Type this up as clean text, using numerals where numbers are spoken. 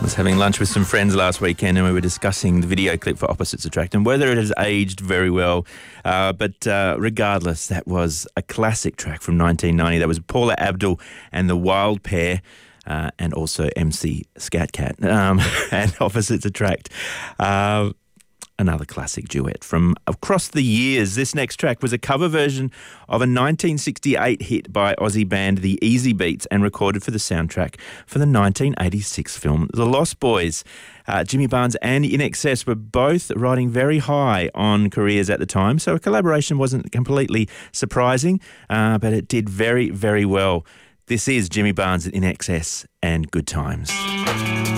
I was having lunch with some friends last weekend and we were discussing the video clip for Opposites Attract and whether it has aged very well. But regardless, that was a classic track from 1990. That was Paula Abdul and the Wild Pair. And also MC Scat Cat and Opposites Attract. Another classic duet from across the years. This next track was a cover version of a 1968 hit by Aussie band The Easy Beats and recorded for the soundtrack for the 1986 film The Lost Boys. Jimmy Barnes and INXS were both riding very high on careers at the time, so a collaboration wasn't completely surprising, but it did very, very well. This is Jimmy Barnes and INXS and Good Times.